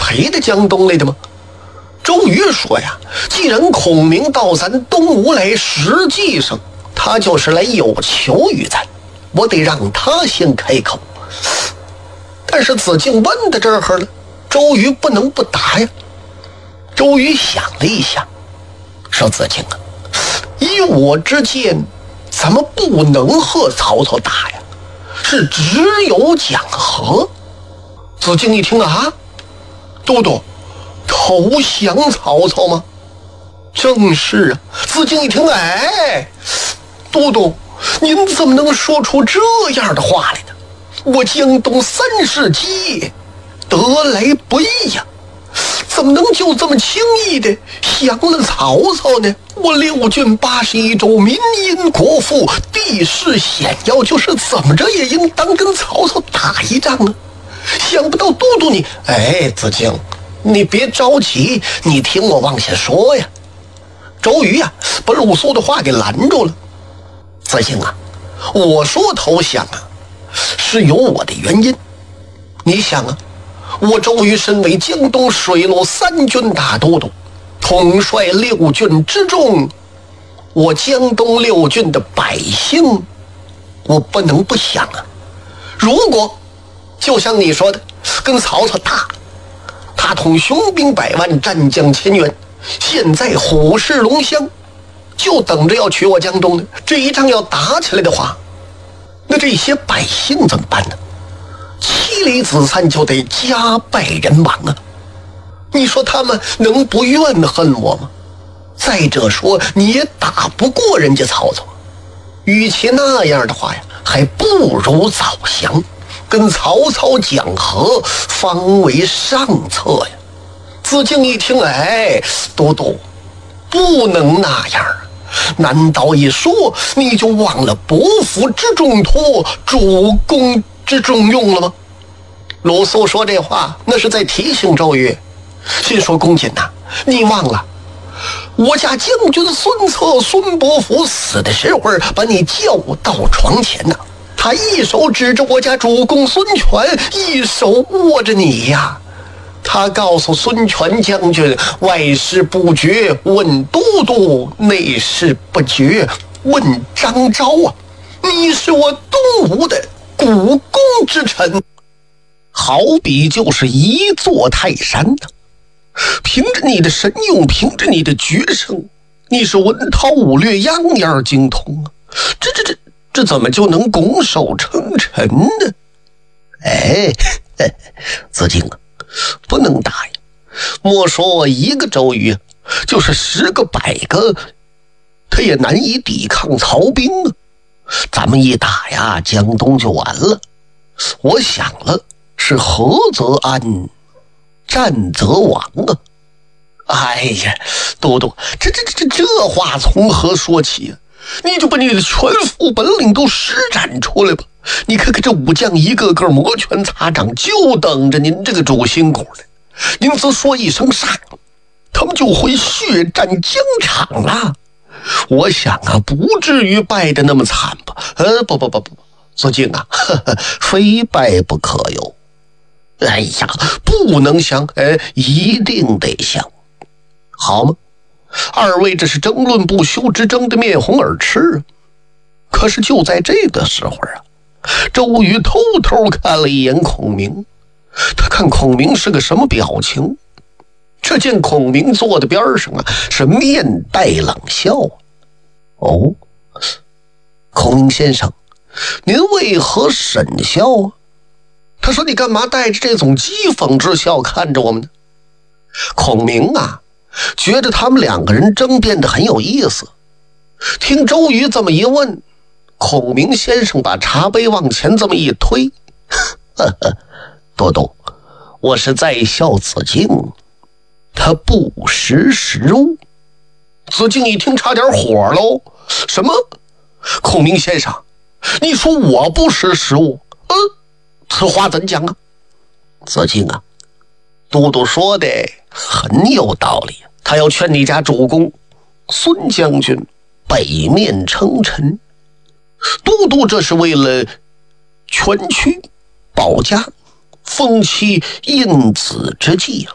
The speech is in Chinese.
陪着江东来的吗？周瑜说呀，既然孔明到咱东吴来，实际上他就是来有求于咱，我得让他先开口。但是子敬问到这儿了，周瑜不能不答呀。周瑜想了一想，说：“子敬啊，以我之见，咱们不能和曹操打呀，是只有讲和。”子敬一听啊，都督投降曹操吗？正是啊。子敬一听，哎，都督您怎么能说出这样的话来呢？我江东3世基，得来不易呀，怎么能就这么轻易的降了曹操呢？我6郡81州，民因国富，地势险要，就是怎么着也应当跟曹操打一仗啊！想不到都督你，哎，子敬，你别着急，你听我往下说呀。周瑜呀，把鲁肃的话给拦住了。子敬啊，我说投降啊，是有我的原因。你想啊，我周瑜身为江东水陆3军大都督，统帅6郡之众，我江东6郡的百姓，我不能不想啊。如果就像你说的，跟曹操打，他统雄兵100万，战将1000员，现在虎视龙骧，就等着要取我江东呢。这一仗要打起来的话，那这些百姓怎么办呢？妻离子散，就得家败人亡啊！你说他们能不怨恨我吗？再者说，你也打不过人家曹操，与其那样的话呀，还不如早降，跟曹操讲和，方为上策呀。子敬一听，哎，都督不能那样啊！难道一说你就忘了伯服之重托，主公之重用了吗？鲁肃说这话，那是在提醒周瑜，心说：公瑾呐，你忘了我家将军孙策、孙伯符死的时候，把你叫到床前呐，他一手指着我家主公孙权，一手握着你呀。他告诉孙权将军，外事不决问都督，内事不决问张昭啊！你是我东吴的股肱之臣，好比就是一座泰山呢。凭着你的神勇，凭着你的决胜，你是文韬武略样样精通啊！这怎么就能拱手称臣呢？哎，子敬啊，不能打呀！莫说一个周瑜，就是10个100个，他也难以抵抗曹兵啊！咱们一打呀，江东就完了。我想了，是和则安，战则亡啊！哎呀，都督，这话从何说起啊？你就把你的全副本领都施展出来吧！你看看这武将一个个摩拳擦掌，就等着您这个主心骨呢。您只说一声杀，他们就会血战疆场了。我想啊，不至于败得那么惨吧？不，子敬啊，非败不可有。哎呀，不能降，一定得降，好吗？二位这是争论不休，之争得面红耳赤啊。可是就在这个时候啊，周瑜偷偷看了一眼孔明，他看孔明是个什么表情？只见孔明坐在边上啊，是面带冷笑啊。哦，孔明先生，您为何沈笑啊？他说：“你干嘛带着这种讥讽之笑看着我们呢？”孔明啊，觉得他们2个人争辩得很有意思。听周瑜这么一问，孔明先生把茶杯往前这么一推，多督，我是在笑子敬，他不识时务。子敬一听差点火喽，什么？孔明先生，你说我不识时务？此话怎讲啊？子敬啊，都督说的很有道理，他要劝你家主公孙将军北面称臣。都督这是为了全区保家，封妻荫子之计啊！